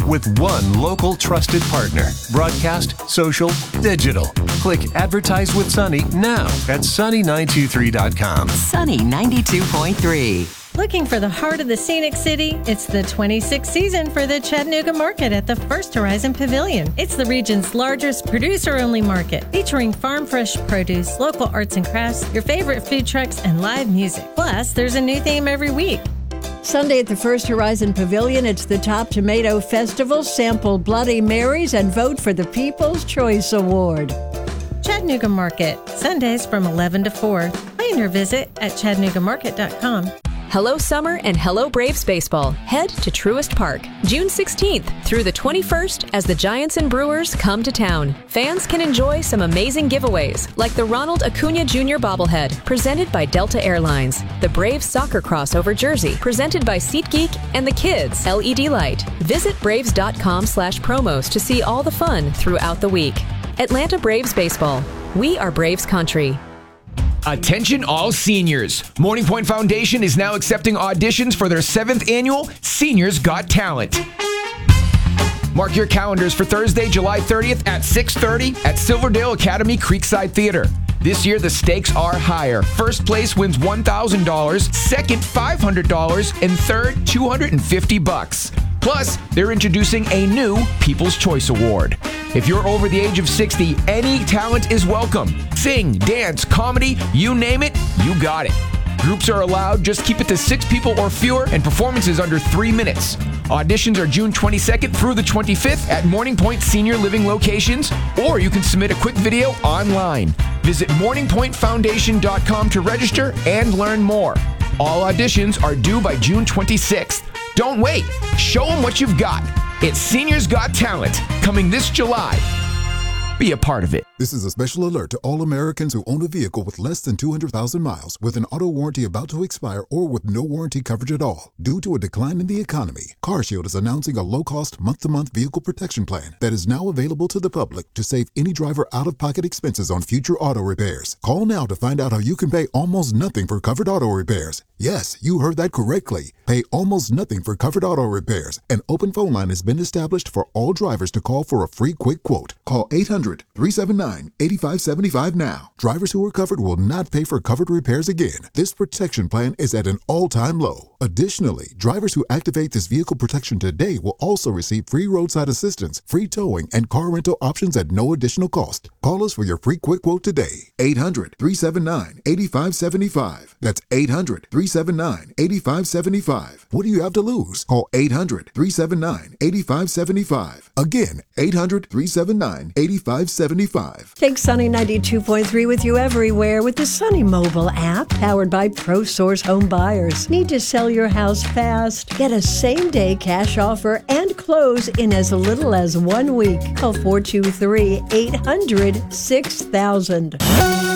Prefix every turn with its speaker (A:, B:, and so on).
A: with one local trusted partner. Broadcast, social, digital. Click Advertise with Sunny now at sunny923.com.
B: Sunny 92.3.
C: Looking for the heart of the scenic city? It's the 26th season for the Chattanooga Market at the First Horizon Pavilion. It's the region's largest producer-only market, featuring farm fresh produce, local arts and crafts, your favorite food trucks, and live music. Plus, there's a new theme every week.
D: Sunday at the First Horizon Pavilion, it's the Top Tomato Festival. Sample Bloody Marys and vote for the People's Choice Award.
C: Chattanooga Market, Sundays from 11 to 4. Plan your visit at chattanoogamarket.com.
E: Hello Summer and hello Braves baseball. Head to Truist Park, June 16th through the 21st as the Giants and Brewers come to town. Fans can enjoy some amazing giveaways like the Ronald Acuna Jr. bobblehead presented by Delta Airlines, the Braves soccer crossover jersey presented by SeatGeek, and the Kids LED light. Visit braves.com/promos to see all the fun throughout the week. Atlanta Braves baseball. We are Braves country.
F: Attention all seniors. Morning Point Foundation is now accepting auditions for their 7th annual Seniors Got Talent. Mark your calendars for Thursday, July 30th at 6:30 at Silverdale Academy Creekside Theater. This year, the stakes are higher. First place wins $1,000, second $500, and third $250. Plus, they're introducing a new People's Choice Award. If you're over the age of 60, any talent is welcome. Sing, dance, comedy, you name it, you got it. Groups are allowed, just keep it to 6 people or fewer, and performances under 3 minutes. Auditions are June 22nd through the 25th at Morning Point Senior Living locations, or you can submit a quick video online. Visit morningpointfoundation.com to register and learn more. All auditions are due by June 26th. Don't wait. Show them what you've got. It's Seniors Got Talent, coming this July. Be a part of it.
G: This is a special alert to all Americans who own a vehicle with less than 200,000 miles, with an auto warranty about to expire, or with no warranty coverage at all. Due to a decline in the economy, CarShield is announcing a low-cost month-to-month vehicle protection plan that is now available to the public to save any driver out-of-pocket expenses on future auto repairs. Call now to find out how you can pay almost nothing for covered auto repairs. Yes, you heard that correctly. Pay almost nothing for covered auto repairs. An open phone line has been established for all drivers to call for a free quick quote. Call 800-379-8575 now. Drivers who are covered will not pay for covered repairs again. This protection plan is at an all-time low. Additionally, drivers who activate this vehicle protection today will also receive free roadside assistance, free towing, and car rental options at no additional cost. Call us for your free quick quote today. 800-379-8575. That's 800-379-8575. What do you have to lose? Call 800-379-8575. Again, 800-379-8575.
D: Take Sunny 92.3 with you everywhere with the Sunny mobile app, powered by ProSource Home Buyers. Need to sell your house fast? Get a same-day cash offer and close in as little as 1 week. Call 423-800-6000.